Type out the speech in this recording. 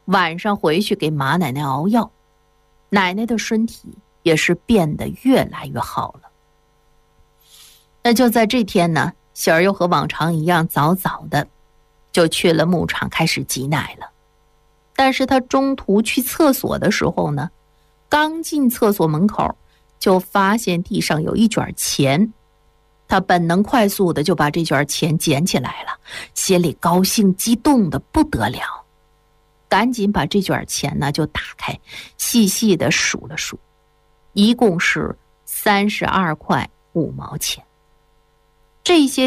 晚上回去给马奶奶熬药，奶奶的身体也是变得越来越好了。那就在这天呢，喜儿又和往常一样早早的就去了牧场开始挤奶了。但是他中途去厕所的时候呢，刚进厕所门口就发现地上有一卷钱，他本能快速的就把这卷钱捡起来了，心里高兴激动的不得了，赶紧把这卷钱呢就打开，细细的数了数，一共是32块5毛钱。这些